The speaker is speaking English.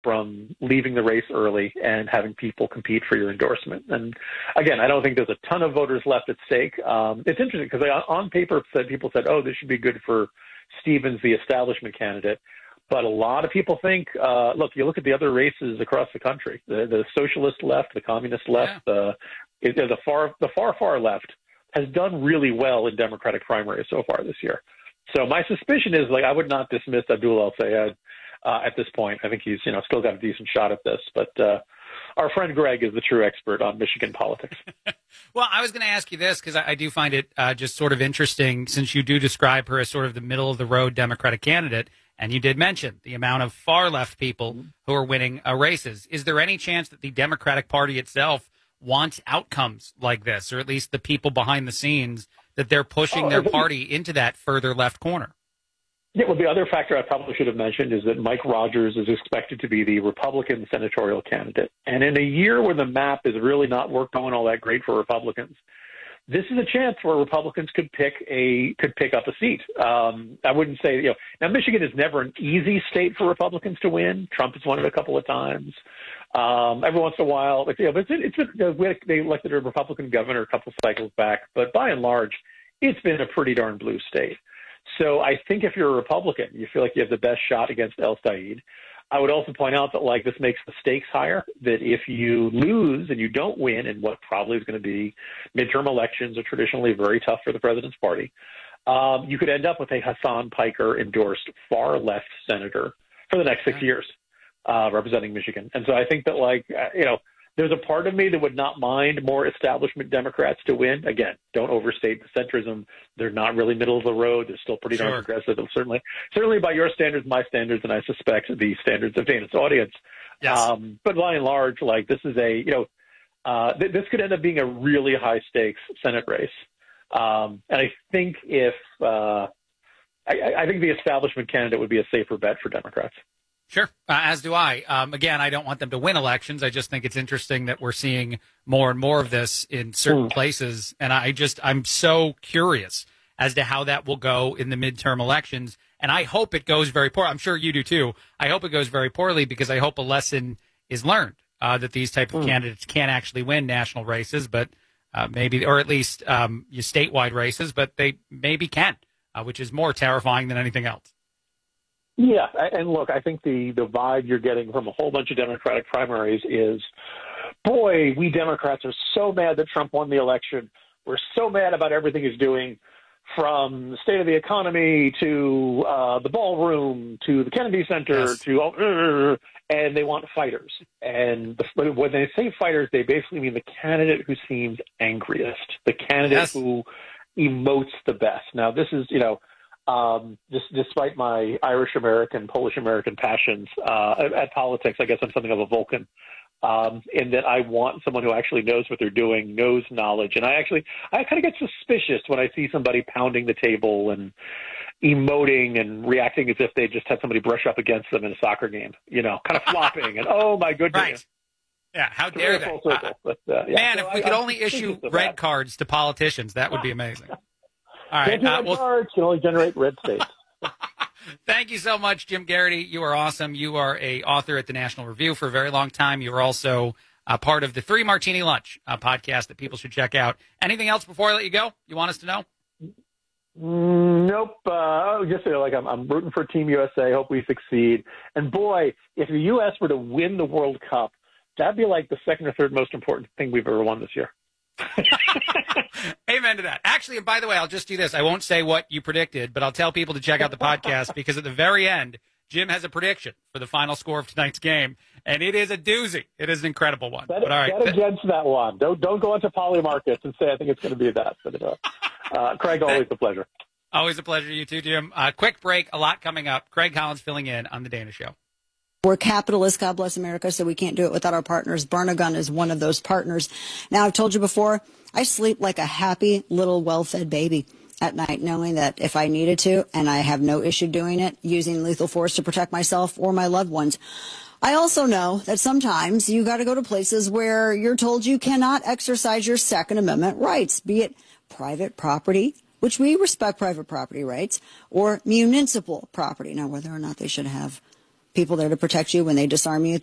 from leaving the race early and having people compete for your endorsement. And again, I don't think there's a ton of voters left at stake. It's interesting because on paper, people said, oh, this should be good for Stevens, the establishment candidate. But a lot of people think, look, you look at the other races across the country, the socialist left, the communist left, the far left has done really well in Democratic primaries so far this year. So my suspicion is, like, I would not dismiss Abdul El-Sayed at this point. I think he's, still got a decent shot at this. But our friend Greg is the true expert on Michigan politics. Well, I was going to ask you this because I do find it just sort of interesting, since you do describe her as sort of the middle-of-the-road Democratic candidate, and you did mention the amount of far-left people who are winning races. Is there any chance that the Democratic Party itself wants outcomes like this, or at least the people behind the scenes, that they're pushing their party into that further left corner? Yeah, well, the other factor I probably should have mentioned is that Mike Rogers is expected to be the Republican senatorial candidate. And in a year where the map is really not going all that great for Republicans, this is a chance where Republicans could pick up a seat. I wouldn't say, now Michigan is never an easy state for Republicans to win. Trump has won it a couple of times. Every once in a while, but they elected a Republican governor a couple cycles back, but by and large, it's been a pretty darn blue state. So I think if you're a Republican, you feel like you have the best shot against El-Sayed. I would also point out that, this makes the stakes higher, that if you lose and you don't win in what probably is going to be midterm elections are traditionally very tough for the president's party, you could end up with a Hassan Piker-endorsed far-left senator for the next 6 years representing Michigan. And so I think that, there's a part of me that would not mind more establishment Democrats to win. Again, don't overstate the centrism. They're not really middle of the road. They're still pretty darn progressive. And certainly by your standards, my standards, and I suspect the standards of Dana's audience. Yes. But by and large, this is this could end up being a really high stakes Senate race. And I think I think the establishment candidate would be a safer bet for Democrats. Sure, as do I. Again, I don't want them to win elections. I just think it's interesting that we're seeing more and more of this in certain places. And I'm so curious as to how that will go in the midterm elections. And I hope it goes very poor. I'm sure you do too. I hope it goes very poorly because I hope a lesson is learned that these type of candidates can't actually win national races, but maybe, or at least statewide races, but they maybe can, which is more terrifying than anything else. Yeah, and look, I think the vibe you're getting from a whole bunch of Democratic primaries is, boy, we Democrats are so mad that Trump won the election. We're so mad about everything he's doing, from the state of the economy to the ballroom to the Kennedy Center and they want fighters. And when they say fighters, they basically mean the candidate who seems angriest, the candidate who emotes the best. Now, this is, despite my Irish-American, Polish-American passions at politics, I guess I'm something of a Vulcan in that I want someone who actually knows what they're doing, knows knowledge. And I kind of get suspicious when I see somebody pounding the table and emoting and reacting as if they just had somebody brush up against them in a soccer game, kind of flopping and, oh, my goodness. Right. Yeah, how dare they? Man, if we could only issue red cards to politicians, that would be amazing. All right. Cards can only generate red states. Thank you so much, Jim Garrity. You are awesome. You are a author at the National Review for a very long time. You are also a part of the Three Martini Lunch podcast that people should check out. Anything else before I let you go you want us to know? Nope. Just I'm rooting for Team USA. Hope we succeed. And boy, if the U.S. were to win the World Cup, that'd be like the second or third most important thing we've ever won this year. Amen to that. Actually, and by the way, I'll just do this. I won't say what you predicted, but I'll tell people to check out the podcast because at the very end, Jim has a prediction for the final score of tonight's game, and it is a doozy. It is an incredible one. Bet against that one. Don't go into Polymarkets and say I think it's going to be that. But, Craig, always a pleasure. Always a pleasure. You too, Jim. Quick break. A lot coming up. Craig Collins filling in on The Dana Show. We're capitalists, God bless America, so we can't do it without our partners. Barnagun is one of those partners. Now, I've told you before, I sleep like a happy little well-fed baby at night, knowing that if I needed to, and I have no issue doing it, using lethal force to protect myself or my loved ones. I also know that sometimes you got to go to places where you're told you cannot exercise your Second Amendment rights, be it private property, which we respect private property rights, or municipal property. Now, whether or not they should have people there to protect you when they disarm you.